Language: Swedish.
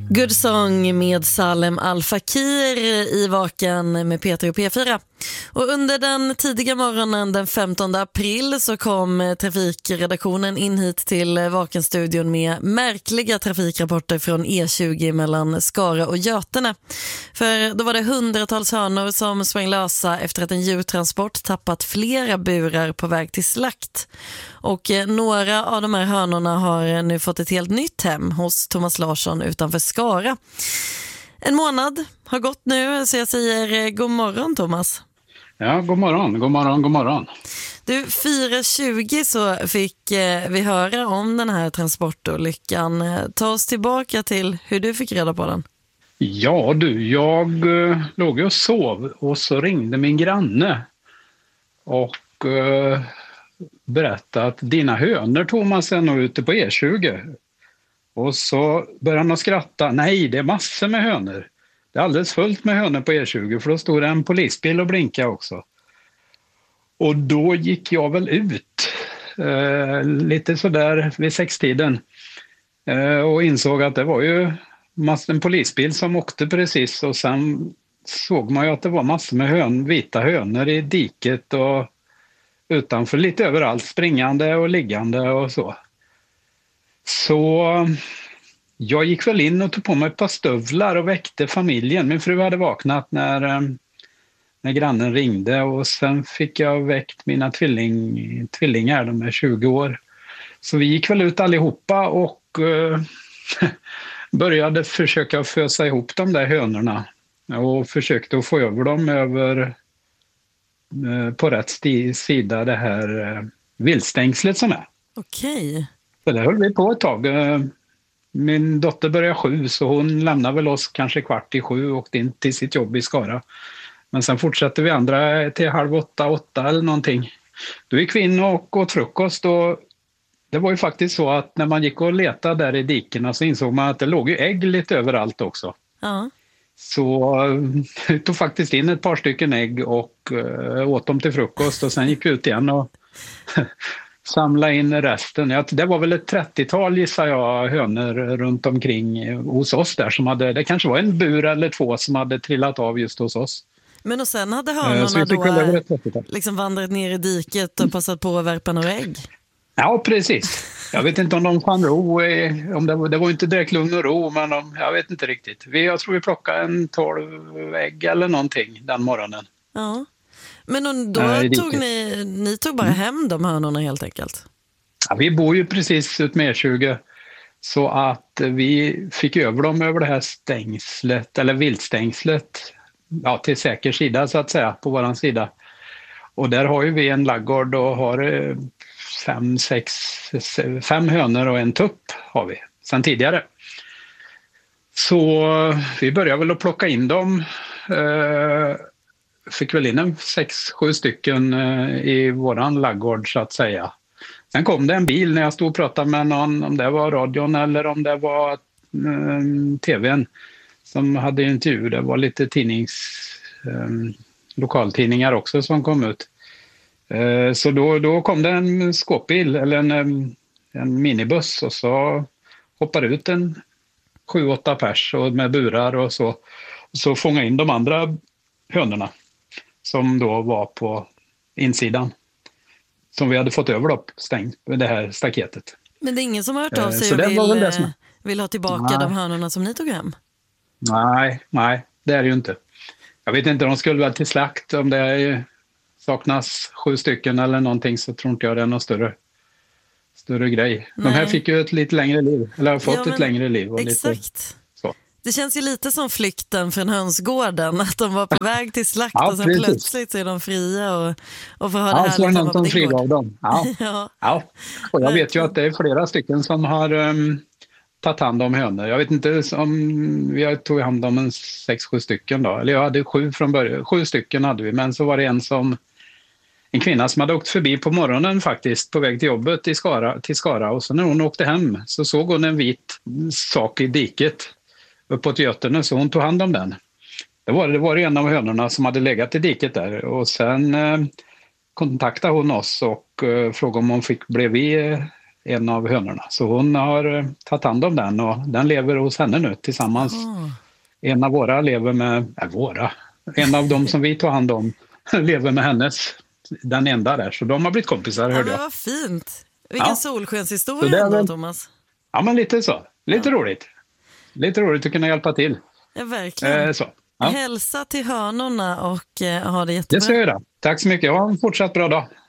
Good Song med Salem Al Fakir i Vaken med Peter och P4. Och under den tidiga morgonen den 15 april så kom trafikredaktionen in hit till Vakenstudion med märkliga trafikrapporter från E20 mellan Skara och Götene. För då var det hundratals hönor som sprang lösa efter att en djurtransport tappat flera burar på väg till slakt. Och några av de här hönorna har nu fått ett helt nytt hem hos Thomas Larsson utanför Skara. En månad har gått nu, så jag säger god morgon Thomas. Ja, god morgon. Du, 4.20 så fick vi höra om den här transportolyckan. Ta oss tillbaka till hur du fick reda på den. Ja du, jag låg och sov och så ringde min granne och berättade att dina hönor Thomas är nog ute på E20. Och så började han att skratta. Nej, det är massor med hönor. Det är alldeles fullt med hönor på E20 för då stod det en polisbil och blinkade också. Och då gick jag väl ut lite sådär vid 6-tiden och insåg att det var ju en polisbil som åkte precis, och sen såg man ju att det var massor med vita hönor i diket och utanför lite överallt, springande och liggande och så. Så jag gick väl in och tog på mig ett par stövlar och väckte familjen. Min fru hade vaknat när grannen ringde, och sen fick jag väckt mina tvillingar, de är 20 år. Så vi gick väl ut allihopa och började försöka fösa ihop de där hönorna och försökte att få över dem på rätt sida det här viltstängslet som är. Okej. Så det höll vi på ett tag. Min dotter började 7, så hon lämnade väl oss kanske 7:15 och åkte in till sitt jobb i Skara. Men sen fortsatte vi andra till 7:30, 8 eller någonting. Då gick vi in och åt frukost, och det var ju faktiskt så att när man gick och letade där i dikerna så insåg man att det låg ju ägg lite överallt också. Ja. Så vi tog faktiskt in ett par stycken ägg och åt dem till frukost, och sen gick vi ut igen och samla in resten. Ja, det var väl ett 30-tal gissar jag hönor runt omkring hos oss där som hade, det kanske var en bur eller 2 som hade trillat av just hos oss. Men och sen hade hönorna då liksom vandrat ner i diket och passat på att värpa några ägg? Ja, precis. Jag vet inte om de fann ro, det var inte direkt lugn och ro, men jag vet inte riktigt. Jag tror vi plockade en 12 ägg eller någonting den morgonen. Ja. Men då tog ni tog bara hem de hönorna helt enkelt? Ja, vi bor ju precis ut med E20, så att vi fick över dem över det här stängslet, eller viltstängslet, ja, till säker sida så att säga, på våran sida. Och där har ju vi en laggård och har 5 hönor och en tupp har vi sedan tidigare. Så vi började väl att plocka in dem. Fick väl in 6-7 stycken i våran laggård så att säga. Sen kom det en bil när jag stod och pratade med någon, om det var radion eller om det var tvn, som hade intervju. Det var lite lokaltidningar också som kom ut. Så då kom det en skåpbil eller en minibuss, och så hoppade ut en 7-8 pers och med burar och så fångade in de andra hönorna som då var på insidan, som vi hade fått över då, stängt med det här staketet. Men det är ingen som har hört av sig och vill ha tillbaka de hönorna som ni tog hem? Nej, det är det ju inte. Jag vet inte om de skulle väl till slakt, om det saknas 7 stycken eller någonting, så tror inte jag det är någon större grej. Nej. De här fick ju ett lite längre liv, eller har fått ett längre liv. Och exakt. Lite, så. Det känns ju lite som flykten från hönsgården, att de var på väg till slakt och sen plötsligt så är de fria och får ha det här. Så är det någon som friar av dem. Ja. Och jag vet ju att det är flera stycken som har tagit hand om hönor. Jag vet inte om vi tog hand om 6-7 stycken då. Eller jag hade 7 från början. 7 stycken hade vi, men så var det en kvinna som hade åkt förbi på morgonen faktiskt på väg till jobbet till Skara, och så när hon åkte hem så såg hon en vit sak i diket uppåt Götene, så hon tog hand om den. Det var en av hönorna som hade legat i diket där, och sen kontaktade hon oss och frågade om hon fick bli en av hönorna. Så hon har tagit hand om den och den lever hos henne nu tillsammans. En av våra lever med, en av dem som vi tar hand om lever med hennes, den enda där. Så de har blivit kompisar, hörde jag. Vad fint. Vilken solskenshistoria så ändå, Thomas. Ja, men lite så. Lite roligt. Lite roligt att kunna hjälpa till. Ja, verkligen. Så. Ja. Hälsa till hönorna och ha det jättebra. Det ska jag göra. Tack så mycket. Ha en fortsatt bra dag.